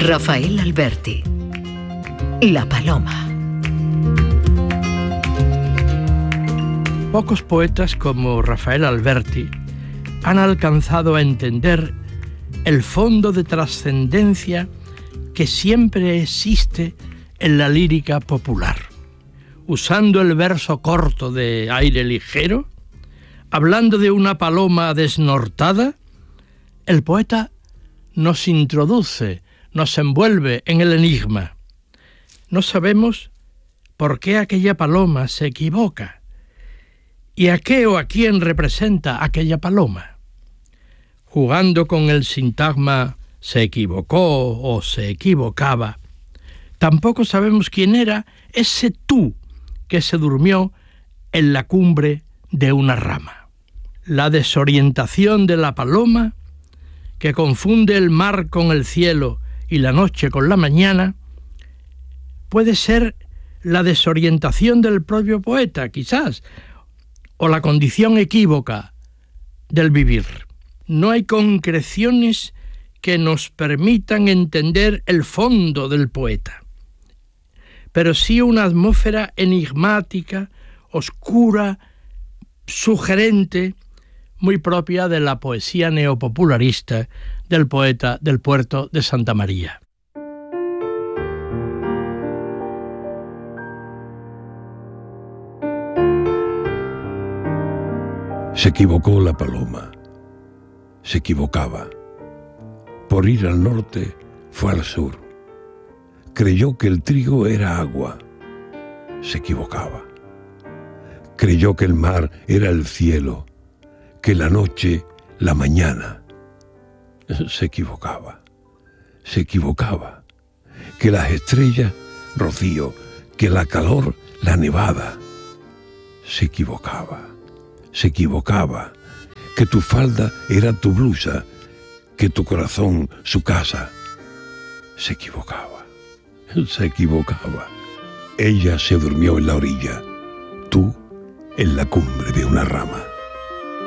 Rafael Alberti. La paloma. Pocos poetas como Rafael Alberti han alcanzado a entender el fondo de trascendencia que siempre existe en la lírica popular. Usando el verso corto de aire ligero, hablando de una paloma desnortada, el poeta nos introduce, nos envuelve en el enigma. No sabemos por qué aquella paloma se equivoca y a qué o a quién representa aquella paloma. Jugando con el sintagma se equivocó o se equivocaba, tampoco sabemos quién era ese tú que se durmió en la cumbre de una rama. La desorientación de la paloma, que confunde el mar con el cielo y la noche con la mañana, puede ser la desorientación del propio poeta, quizás, o la condición equívoca del vivir. No hay concreciones que nos permitan entender el fondo del poeta, pero sí una atmósfera enigmática, oscura, sugerente, muy propia de la poesía neopopularista del poeta del puerto de Santa María. Se equivocó la paloma, se equivocaba. Por ir al norte, fue al sur. Creyó que el trigo era agua, se equivocaba. Creyó que el mar era el cielo, que la noche, la mañana. Se equivocaba, se equivocaba. Que las estrellas, rocío, que la calor, la nevada. Se equivocaba, se equivocaba. Que tu falda era tu blusa, que tu corazón su casa. Se equivocaba, se equivocaba. Ella se durmió en la orilla, tú en la cumbre de una rama.